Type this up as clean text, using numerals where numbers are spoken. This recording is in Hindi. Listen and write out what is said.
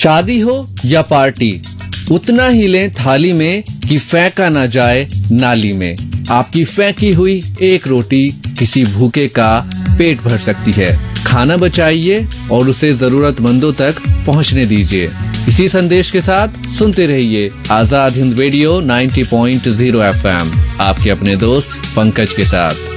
शादी हो या पार्टी, उतना ही लें थाली में कि फेंका ना जाए नाली में। आपकी फेंकी हुई एक रोटी किसी भूखे का पेट भर सकती है। खाना बचाइए और उसे जरूरतमंदों तक पहुंचने दीजिए। इसी संदेश के साथ सुनते रहिए आजाद हिंद रेडियो 90.0 FM, आपके अपने दोस्त पंकज के साथ।